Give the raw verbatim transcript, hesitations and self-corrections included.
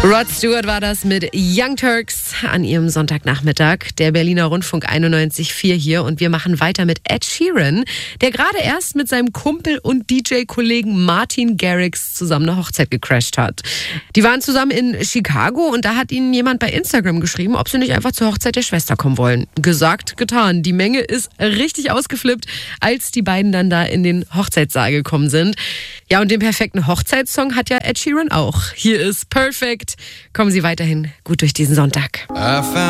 Rod Stewart war das mit Young Turks an ihrem Sonntagnachmittag. Der Berliner Rundfunk einundneunzig Komma vier hier und wir machen weiter mit Ed Sheeran, der gerade erst mit seinem Kumpel und D J-Kollegen Martin Garrix zusammen eine Hochzeit gecrasht hat. Die waren zusammen in Chicago und da hat ihnen jemand bei Instagram geschrieben, ob sie nicht einfach zur Hochzeit der Schwester kommen wollen. Gesagt, getan. Die Menge ist richtig ausgeflippt, als die beiden dann da in den Hochzeitssaal gekommen sind. Ja, und den perfekten Hochzeitssong hat ja Ed Sheeran auch. Hier ist Perfect. Kommen Sie weiterhin gut durch diesen Sonntag.